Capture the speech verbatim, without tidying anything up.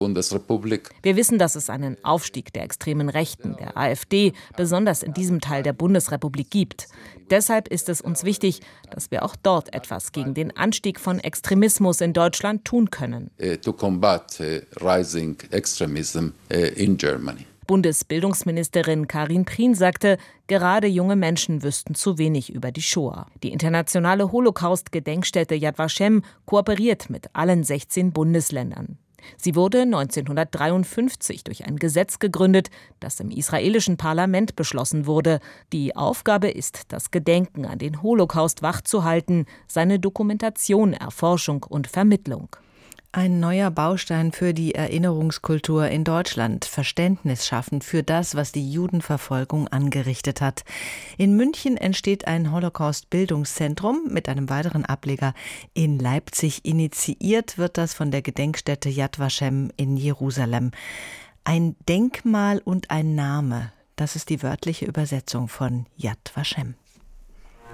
Bundesrepublik. Wir wissen, dass es einen Aufstieg der extremen Rechten, der AfD, besonders in diesem Teil der Bundesrepublik gibt. Deshalb ist es uns wichtig, dass wir auch dort etwas gegen den Anstieg von Extremismus in Deutschland tun können. Uh, to combat uh, rising extremism uh, in Germany. Bundesbildungsministerin Karin Prien sagte, gerade junge Menschen wüssten zu wenig über die Shoah. Die internationale Holocaust-Gedenkstätte Yad Vashem kooperiert mit allen sechzehn Bundesländern. Sie wurde neunzehnhundertdreiundfünfzig durch ein Gesetz gegründet, das im israelischen Parlament beschlossen wurde. Die Aufgabe ist, das Gedenken an den Holocaust wachzuhalten, seine Dokumentation, Erforschung und Vermittlung. Ein neuer Baustein für die Erinnerungskultur in Deutschland. Verständnis schaffen für das, was die Judenverfolgung angerichtet hat. In München entsteht ein Holocaust-Bildungszentrum mit einem weiteren Ableger in Leipzig. Initiiert wird das von der Gedenkstätte Yad Vashem in Jerusalem. Ein Denkmal und ein Name, das ist die wörtliche Übersetzung von Yad Vashem.